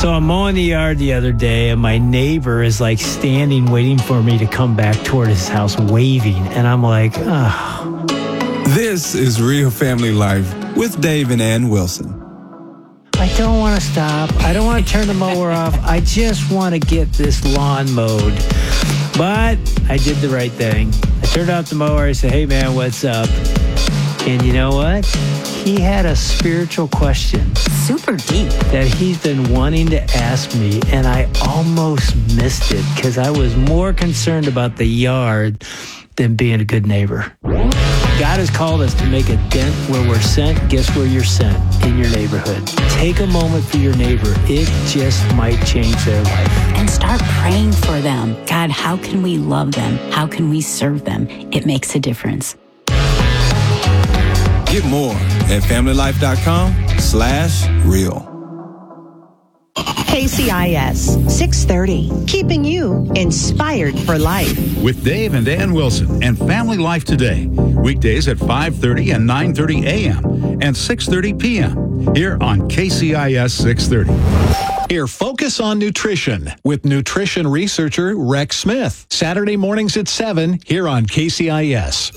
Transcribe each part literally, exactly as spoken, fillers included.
So I'm mowing the yard the other day, and my neighbor is like standing waiting for me to come back toward his house waving. And I'm like, oh. This is Real Family Life with Dave and Ann Wilson. I don't want to stop. I don't want to turn the mower off. I just want to get this lawn mowed. But I did the right thing. I turned off the mower. I said, hey, man, what's up? And you know what? He had a spiritual question. Super deep. That he's been wanting to ask me, and I almost missed it because I was more concerned about the yard than being a good neighbor. God has called us to make a dent where we're sent. Guess where you're sent? In your neighborhood. Take a moment for your neighbor. It just might change their life. And start praying for them. God, how can we love them? How can we serve them? It makes a difference. Get more at familylife.com slash real. K C I S six thirty, keeping you inspired for life. With Dave and Ann Wilson and Family Life Today. Weekdays at five thirty and nine thirty a.m. and six thirty p.m. here on K C I S six thirty. Here, Focus on Nutrition with nutrition researcher Rex Smith. Saturday mornings at seven here on K C I S.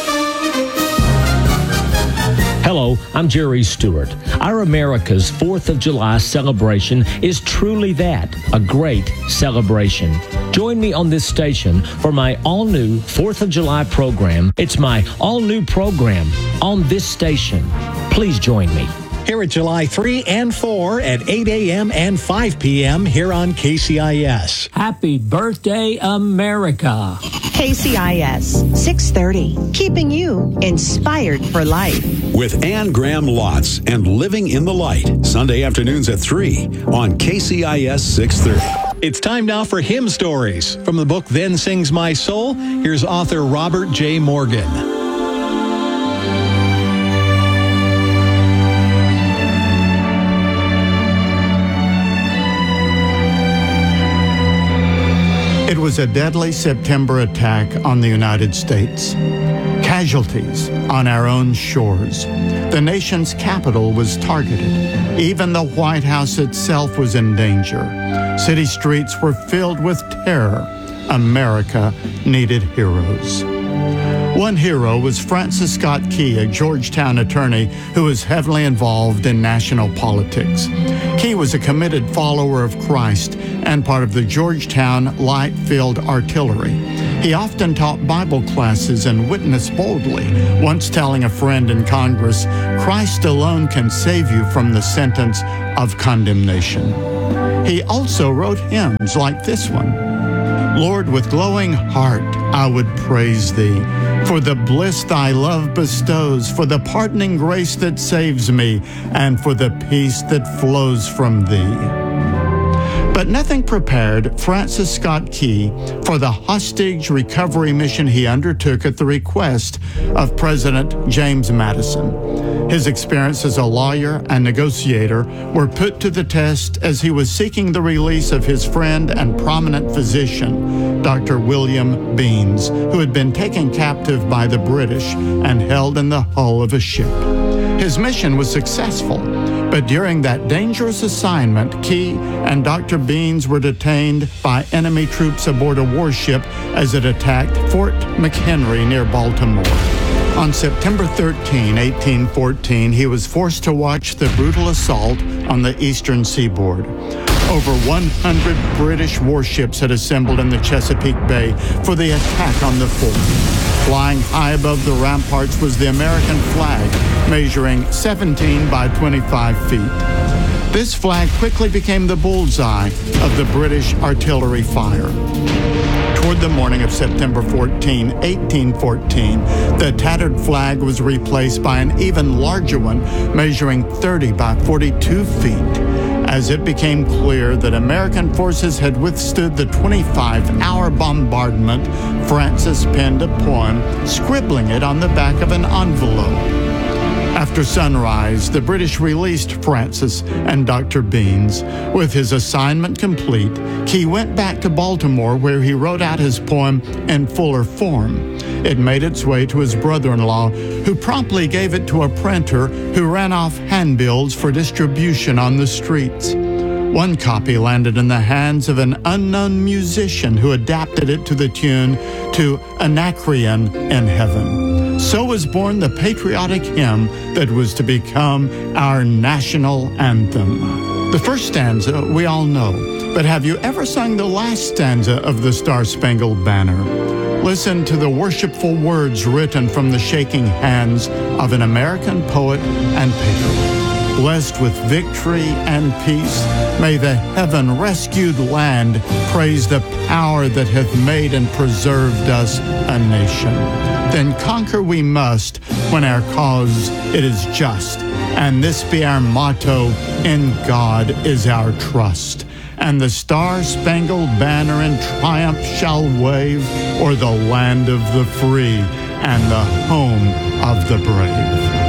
Hello, I'm Jerry Stewart. Our America's fourth of July celebration is truly that, a great celebration. Join me on this station for my all-new fourth of July program. It's my all-new program on this station. Please join me. Here at July third and fourth at eight a.m. and five p.m. here on K C I S. Happy birthday, America. K C I S six thirty, keeping you inspired for life. With Ann Graham Lotz and Living in the Light, Sunday afternoons at three on K C I S six thirty. It's time now for Hymn Stories. From the book Then Sings My Soul, here's author Robert J. Morgan. It was a deadly September attack on the United States. Casualties on our own shores. The nation's capital was targeted. Even the White House itself was in danger. City streets were filled with terror. America needed heroes. One hero was Francis Scott Key, a Georgetown attorney who was heavily involved in national politics. Key was a committed follower of Christ and part of the Georgetown Light Field Artillery. He often taught Bible classes and witnessed boldly, once telling a friend in Congress, "Christ alone can save you from the sentence of condemnation." He also wrote hymns like this one. Lord, with glowing heart I would praise thee, for the bliss thy love bestows, for the pardoning grace that saves me, and for the peace that flows from thee. But nothing prepared Francis Scott Key for the hostage recovery mission he undertook at the request of President James Madison. His experience as a lawyer and negotiator were put to the test as he was seeking the release of his friend and prominent physician, Doctor William Beans, who had been taken captive by the British and held in the hull of a ship. His mission was successful, but during that dangerous assignment, Key and Doctor Beans were detained by enemy troops aboard a warship as it attacked Fort McHenry near Baltimore. On September thirteenth, eighteen fourteen, he was forced to watch the brutal assault on the eastern seaboard. Over one hundred British warships had assembled in the Chesapeake Bay for the attack on the fort. Flying high above the ramparts was the American flag, measuring seventeen by twenty-five feet. This flag quickly became the bullseye of the British artillery fire. Toward the morning of September fourteenth, eighteen fourteen, the tattered flag was replaced by an even larger one, measuring thirty by forty-two feet. As it became clear that American forces had withstood the twenty-five hour bombardment, Francis penned a poem, scribbling it on the back of an envelope. After sunrise, the British released Francis and Doctor Beans. With his assignment complete, Key went back to Baltimore, where he wrote out his poem in fuller form. It made its way to his brother-in-law, who promptly gave it to a printer who ran off handbills for distribution on the streets. One copy landed in the hands of an unknown musician who adapted it to the tune to Anacreon in Heaven. So was born the patriotic hymn that was to become our national anthem. The first stanza we all know, but have you ever sung the last stanza of the Star-Spangled Banner? Listen to the worshipful words written from the shaking hands of an American poet and patriot. Blessed with victory and peace, may the heaven-rescued land praise the power that hath made and preserved us a nation. Then conquer we must when our cause it is just, and this be our motto, in God is our trust. And the star-spangled banner in triumph shall wave o'er the land of the free and the home of the brave.